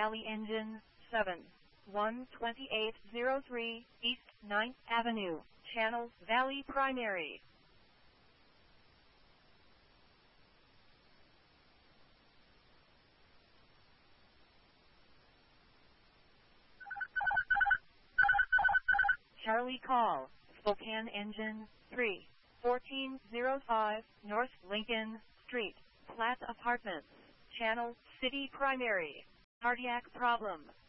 Valley Engine 7, 12803 East 9th Avenue, Channel Valley Primary. Charlie Call, Spokane Engine 3, 1405 North Lincoln Street, Platt Apartments, Channel City Primary. Cardiac problem.